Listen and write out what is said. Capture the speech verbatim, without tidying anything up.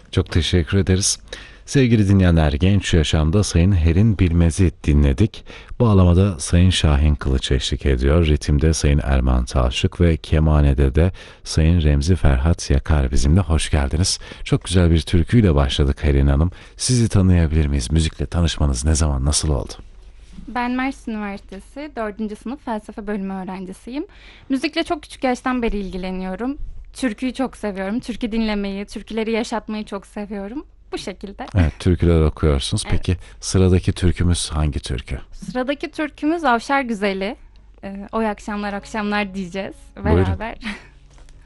Çok teşekkür ederiz. Sevgili dinleyenler, Genç Yaşam'da Sayın Herin Bilmez'i dinledik. Bağlamada Sayın Şahin Kılıç eşlik ediyor. Ritimde Sayın Erman Talşık ve kemanede de Sayın Remzi Ferhat Yakar bizimle. Hoş geldiniz. Çok güzel bir türküyle başladık Herin Hanım. Sizi tanıyabilir miyiz? Müzikle tanışmanız ne zaman, nasıl oldu? Ben Mersin Üniversitesi dördüncü sınıf felsefe bölümü öğrencisiyim. Müzikle çok küçük yaştan beri ilgileniyorum. Türküyü çok seviyorum. Türkü dinlemeyi, türküleri yaşatmayı çok seviyorum. Bu şekilde. Evet, türküler okuyorsunuz. Evet. Peki sıradaki türkümüz hangi türkü? Sıradaki türkümüz Avşar Güzeli. Ee, o akşamlar akşamlar diyeceğiz Buyurun. beraber.